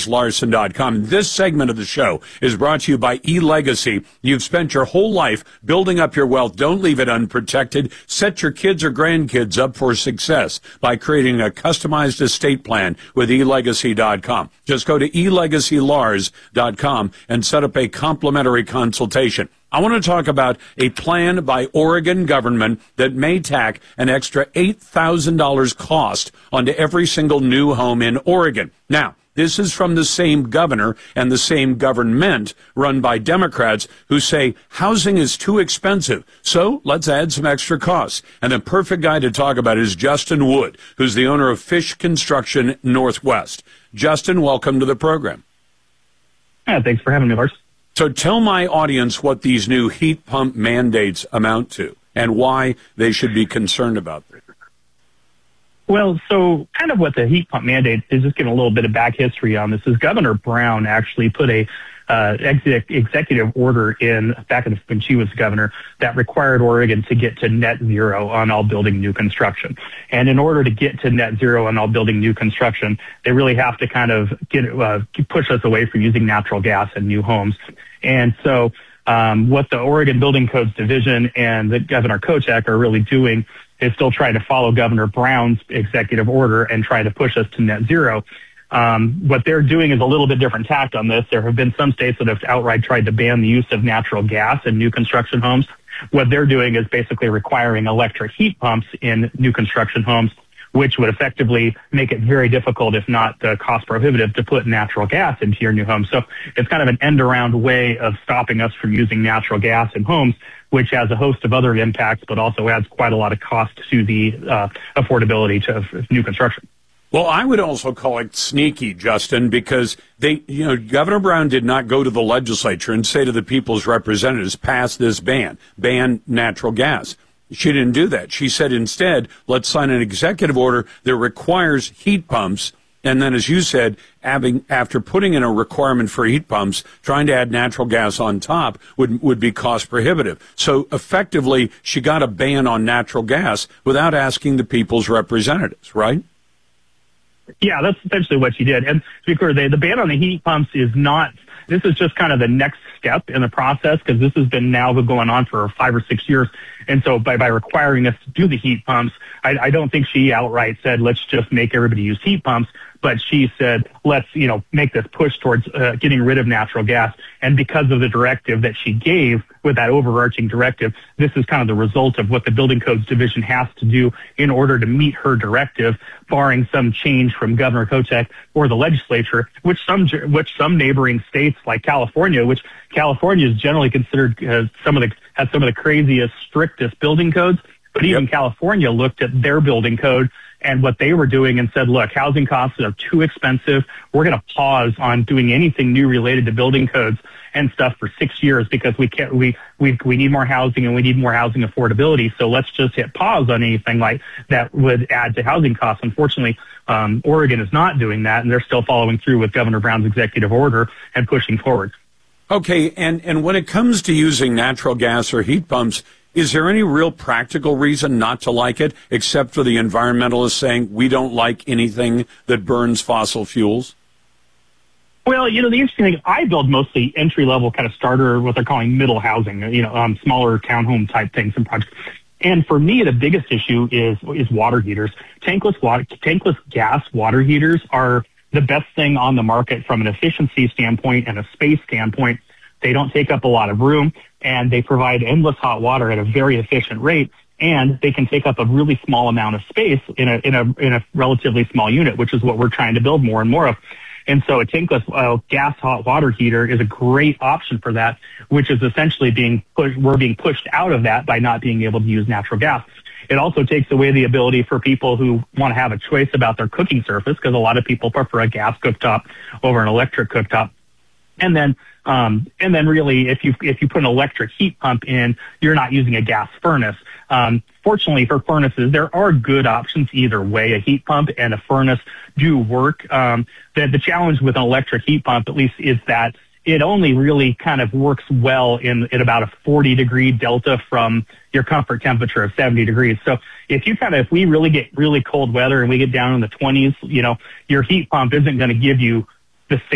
ChrisLarson.com. This segment of the show is brought to you by eLegacy. You've spent your whole life building up your wealth. Don't leave it unprotected. Set your kids or grandkids up for success by creating a customized estate plan with eLegacy.com. Just go to eLegacyLars.com and set up a complimentary consultation. I want to talk about a plan by Oregon government that may tack an extra $8,000 cost onto every single new home in Oregon. Now, this is from the same governor and the same government run by Democrats who say housing is too expensive. So let's add some extra costs. And the perfect guy to talk about is Justin Wood, who's the owner of Fish Construction Northwest. Justin, welcome to the program. Yeah, thanks for having me, Lars. So tell my audience what these new heat pump mandates amount to and why they should be concerned about them. Well, so kind of what the heat pump mandate is, just giving a little bit of back history on this, is Governor Brown actually put a executive order in when she was governor that required Oregon to get to net zero on all building new construction. And in order to get to net zero on all building new construction, they really have to kind of push us away from using natural gas in new homes. And so what the Oregon Building Codes Division and the Governor Kochak are really doing is still trying to follow Governor Brown's executive order and try to push us to net zero. What they're doing is a little bit different tact on this. There have been some states that have outright tried to ban the use of natural gas in new construction homes. What they're doing is basically requiring electric heat pumps in new construction homes, which would effectively make it very difficult, if not cost prohibitive, to put natural gas into your new home. So it's kind of an end-around way of stopping us from using natural gas in homes, which has a host of other impacts, but also adds quite a lot of cost to the affordability of new construction. Well, I would also call it sneaky, Justin, because Governor Brown did not go to the legislature and say to the people's representatives, pass this ban natural gas. She didn't do that. She said instead, let's sign an executive order that requires heat pumps. And then, as you said, after putting in a requirement for heat pumps, trying to add natural gas on top would be cost prohibitive. So effectively, she got a ban on natural gas without asking the people's representatives, right? Yeah, that's essentially what she did. And to be clear, the ban on the heat pumps this is just kind of the next step in the process, because this has been now going on for 5 or 6 years. And so by requiring us to do the heat pumps, I don't think she outright said, let's just make everybody use heat pumps. But she said, let's, make this push towards getting rid of natural gas. And because of the directive that she gave with that overarching directive, this is kind of the result of what the Building Codes Division has to do in order to meet her directive, barring some change from Governor Kochak or the legislature, which some neighboring states like California, which California is generally considered has some of the craziest, strictest building codes. But even California looked at their building code and what they were doing and said, look, housing costs are too expensive. We're going to pause on doing anything new related to building codes and stuff for 6 years because we need more housing and we need more housing affordability. So let's just hit pause on anything like that would add to housing costs. Unfortunately, Oregon is not doing that, and they're still following through with Governor Brown's executive order and pushing forward. Okay, and when it comes to using natural gas or heat pumps, is there any real practical reason not to like it, except for the environmentalists saying we don't like anything that burns fossil fuels? Well, the interesting thing, I build mostly entry-level kind of starter, what they're calling middle housing, smaller townhome type things and projects. And for me, the biggest issue is water heaters. Tankless gas water heaters are the best thing on the market from an efficiency standpoint and a space standpoint. They don't take up a lot of room, and they provide endless hot water at a very efficient rate, and they can take up a really small amount of space in a relatively small unit, which is what we're trying to build more and more of. And so a tankless gas hot water heater is a great option for that, which is essentially we're being pushed out of that by not being able to use natural gas. It also takes away the ability for people who want to have a choice about their cooking surface, because a lot of people prefer a gas cooktop over an electric cooktop. And then really, if you put an electric heat pump in, you're not using a gas furnace. Fortunately for furnaces, there are good options either way. A heat pump and a furnace do work. The challenge with an electric heat pump, at least, is that it only really kind of works well in about a 40-degree delta from your comfort temperature of 70 degrees. So if we really get really cold weather and we get down in the 20s, your heat pump isn't going to give you the same